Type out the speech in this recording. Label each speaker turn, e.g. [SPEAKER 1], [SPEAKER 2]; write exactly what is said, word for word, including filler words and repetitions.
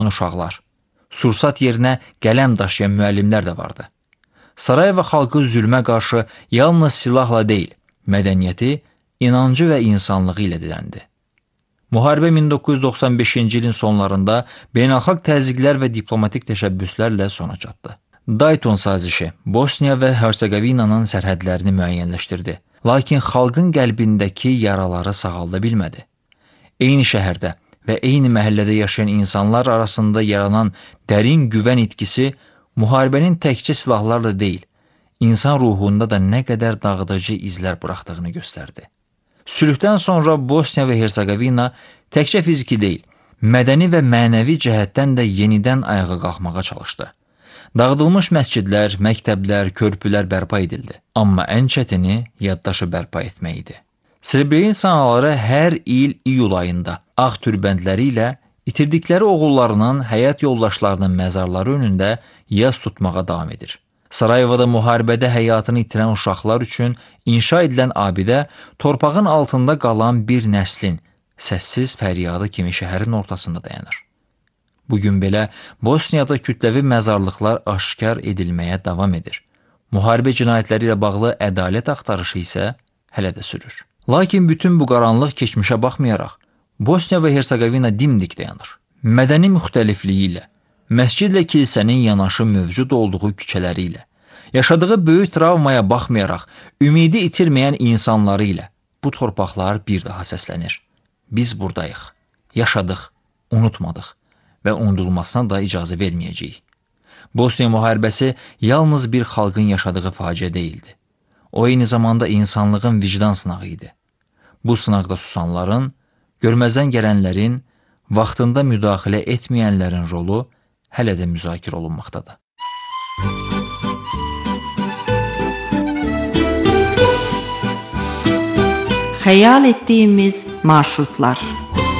[SPEAKER 1] uşaqlar. Sursat yerinə qələm daşıyan müəllimlər də vardı. Sarayeva xalqı zülmə qarşı yalnız silahla deyil, mədəniyyəti, inancı və insanlığı ilə dirəndi. Müharibə min doqquz yüz doxsan beşinci ilin sonlarında beynəlxalq təzyiqlər və diplomatik təşəbbüslərlə sona çatdı. Dayton sazişi Bosniya və Hersegovinanın sərhədlərini müəyyənləşdirdi, lakin xalqın qəlbindəki yaraları sağalda bilmədi. Eyni şəhərdə və eyni məhəllədə yaşayan insanlar arasında yaranan dərin güvən itkisi müharibənin təkcə silahlarla deyil, insan ruhunda da nə qədər dağıdıcı izlər buraxdığını göstərdi. Sülhdən sonra Bosniya və Hersegovina təkcə fiziki deyil, mədəni və mənəvi cəhətdən də yenidən ayağa qalxmağa çalışdı. Dağıdılmış məscidlər, məktəblər, körpülər bərpa edildi. Amma ən çətini yaddaşı bərpa etmək idi. Srebrenitsalıları hər il iyul ayında ağ türbəndləri ilə itirdikləri oğullarının, həyat yoldaşlarının məzarları önündə yas tutmağa davam edir. Sarayevada müharibədə həyatını itirən uşaqlar üçün inşa edilən abidə torpağın altında qalan bir nəslin səssiz fəryadı kimi şəhərin ortasında dayanır. Bugün belə Bosniyada kütləvi məzarlıqlar aşkar edilməyə davam edir. Müharibə cinayətləri ilə bağlı ədalət axtarışı isə hələ də sürür. Lakin bütün bu qaranlıq keçmişə baxmayaraq, Bosniya və Hersegovina dimdik dayanır. Mədəni müxtəlifliyi ilə, məscidlə kilsənin yanaşı mövcud olduğu küçələri ilə, yaşadığı böyük travmaya baxmayaraq, ümidi itirməyən insanları ilə bu torpaqlar bir daha səslənir. Biz buradayıq, yaşadıq, unutmadıq və unudulmasına da icazə verməyəcəyik. Bosniya müharibəsi yalnız bir xalqın yaşadığı faciə deyildi. O, eyni zamanda insanlığın vicdan sınağı idi. Bu sınaqda susanların, görməzdən gələnlərin, vaxtında müdaxilə etməyənlərin rolu hələ də müzakirə olunmaqdadır.
[SPEAKER 2] Xəyal etdiyimiz marşrutlar.